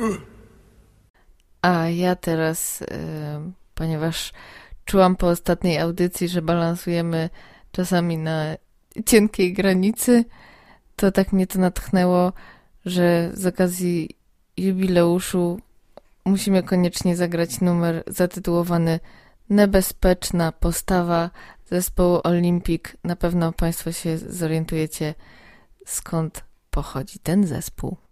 A ja teraz, ponieważ czułam po ostatniej audycji, że balansujemy czasami na cienkiej granicy, to tak mnie to natchnęło, że z okazji jubileuszu musimy koniecznie zagrać numer zatytułowany Nebezpeczna postawa zespołu Olimpik. Na pewno Państwo się zorientujecie, skąd pochodzi ten zespół.